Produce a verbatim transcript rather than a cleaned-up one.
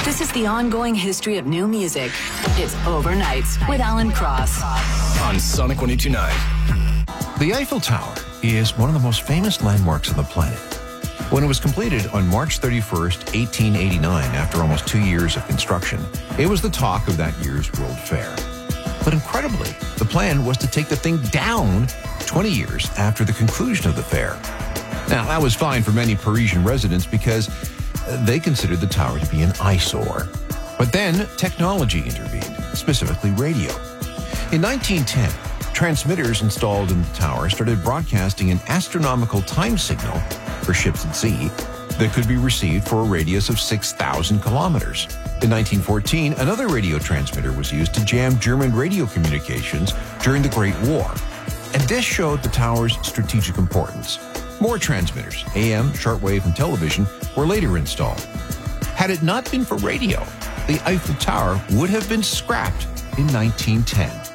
This is the ongoing history of new music. It's Overnights with Alan Cross. On Sonic one oh two point nine. The Eiffel Tower is one of the most famous landmarks on the planet. When it was completed on March thirty-first, eighteen eighty-nine, after almost two years of construction, it was the talk of that year's World Fair. But incredibly, the plan was to take the thing down twenty years after the conclusion of the fair. Now, that was fine for many Parisian residents because they considered the tower to be an eyesore. But then technology intervened, specifically radio. In nineteen ten, transmitters installed in the tower started broadcasting an astronomical time signal for ships at sea that could be received for a radius of six thousand kilometers. In nineteen fourteen, another radio transmitter was used to jam German radio communications during the Great War. And this showed the tower's strategic importance. More transmitters, A M, shortwave, and television, were later installed. Had it not been for radio, the Eiffel Tower would have been scrapped in nineteen ten.